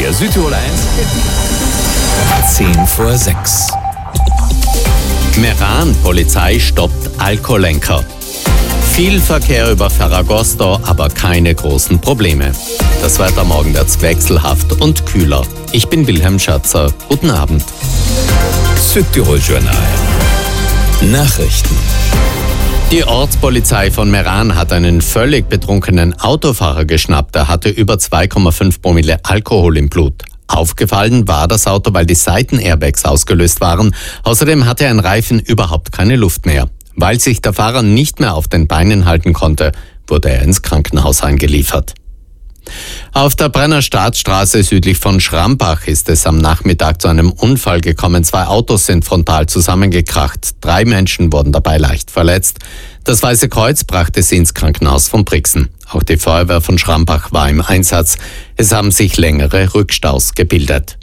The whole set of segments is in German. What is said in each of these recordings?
Der Südtirol 1. 10 vor 6. Meran, Polizei stoppt Alkoholenker. Viel Verkehr über Ferragosto, aber keine großen Probleme. Das Wetter morgen wird wechselhaft und kühler. Ich bin Wilhelm Schatzer. Guten Abend. Südtirol Journal. Nachrichten. Die Ortspolizei von Meran hat einen völlig betrunkenen Autofahrer geschnappt. Er hatte über 2,5 Promille Alkohol im Blut. Aufgefallen war das Auto, weil die Seitenairbags ausgelöst waren. Außerdem hatte ein Reifen überhaupt keine Luft mehr. Weil sich der Fahrer nicht mehr auf den Beinen halten konnte, wurde er ins Krankenhaus eingeliefert. Auf der Brenner Staatsstraße südlich von Schrambach ist es am Nachmittag zu einem Unfall gekommen. 2 Autos sind frontal zusammengekracht. 3 Menschen wurden dabei leicht verletzt. Das Weiße Kreuz brachte sie ins Krankenhaus von Brixen. Auch die Feuerwehr von Schrambach war im Einsatz. Es haben sich längere Rückstaus gebildet.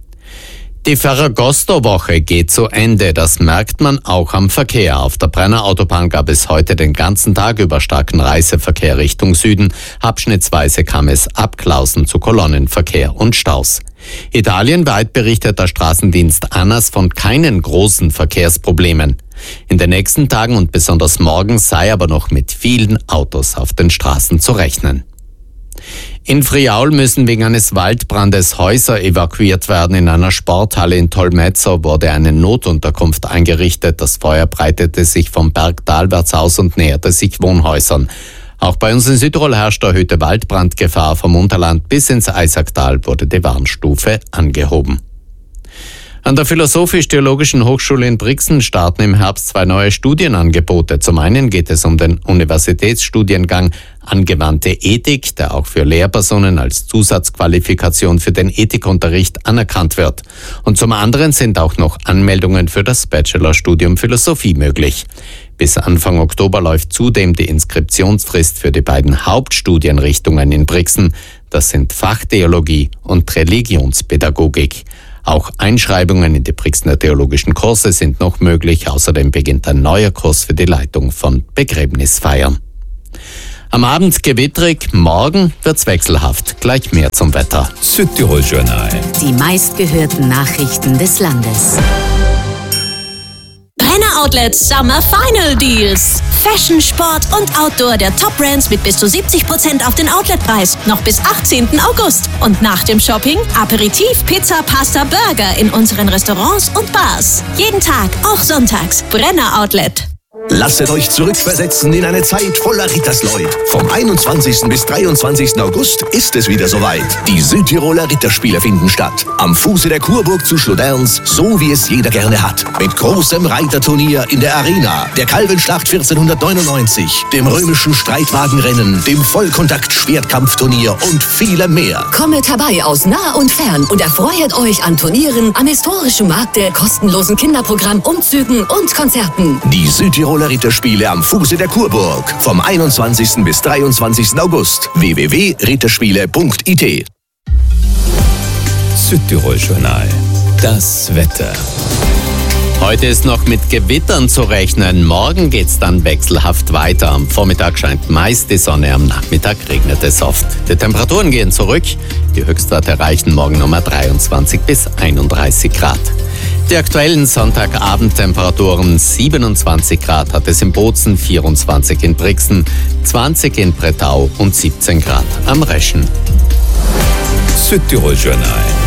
Die Ferragosto-Woche geht zu Ende. Das merkt man auch am Verkehr. Auf der Brenner Autobahn gab es heute den ganzen Tag über starken Reiseverkehr Richtung Süden. Abschnittsweise kam es abklausen zu Kolonnenverkehr und Staus. Italienweit berichtet der Straßendienst ANAS von keinen großen Verkehrsproblemen. In den nächsten Tagen und besonders morgen sei aber noch mit vielen Autos auf den Straßen zu rechnen. In Friaul müssen wegen eines Waldbrandes Häuser evakuiert werden. In einer Sporthalle in Tolmezzo wurde eine Notunterkunft eingerichtet. Das Feuer breitete sich vom Berg talwärts aus und näherte sich Wohnhäusern. Auch bei uns in Südtirol herrscht erhöhte Waldbrandgefahr. Vom Unterland bis ins Eisacktal wurde die Warnstufe angehoben. An der Philosophisch-Theologischen Hochschule in Brixen starten im Herbst 2 neue Studienangebote. Zum einen geht es um den Universitätsstudiengang Angewandte Ethik, der auch für Lehrpersonen als Zusatzqualifikation für den Ethikunterricht anerkannt wird. Und zum anderen sind auch noch Anmeldungen für das Bachelorstudium Philosophie möglich. Bis Anfang Oktober läuft zudem die Inskriptionsfrist für die beiden Hauptstudienrichtungen in Brixen. Das sind Fachtheologie und Religionspädagogik. Auch Einschreibungen in die Brixener theologischen Kurse sind noch möglich. Außerdem beginnt ein neuer Kurs für die Leitung von Begräbnisfeiern. Am Abend gewitterig, morgen wird's wechselhaft. Gleich mehr zum Wetter. Südtirol Journal. Die meistgehörten Nachrichten des Landes. Brenner Outlets Summer Final Deals. Fashion, Sport und Outdoor der Top-Brands mit bis zu 70% auf den Outletpreis. Noch bis 18. August. Und nach dem Shopping Aperitif, Pizza, Pasta, Burger in unseren Restaurants und Bars. Jeden Tag, auch sonntags. Brenner Outlet. Lasset euch zurückversetzen in eine Zeit voller Rittersleut. Vom 21. bis 23. August ist es wieder soweit. Die Südtiroler Ritterspiele finden statt. Am Fuße der Kurburg zu Schloderns, so wie es jeder gerne hat. Mit großem Reiterturnier in der Arena, der Kalvenschlacht 1499, dem römischen Streitwagenrennen, dem Vollkontakt-Schwertkampfturnier und vielem mehr. Kommet herbei aus nah und fern und erfreut euch an Turnieren, am historischen Markte, kostenlosen Kinderprogramm, Umzügen und Konzerten. Die Südtiroler Ritterspiele am Fuße der Kurburg. Vom 21. bis 23. August. www.ritterspiele.it. Südtirol Journal. Das Wetter. Heute ist noch mit Gewittern zu rechnen. Morgen geht's dann wechselhaft weiter. Am Vormittag scheint meist die Sonne, am Nachmittag regnet es oft. Die Temperaturen gehen zurück. Die Höchstwerte erreichen morgen Nummer 23 bis 31 Grad. Die aktuellen Sonntagabendtemperaturen: 27 Grad hat es in Bozen, 24 in Brixen, 20 in Bretau und 17 Grad am Reschen. Südtirol Journal.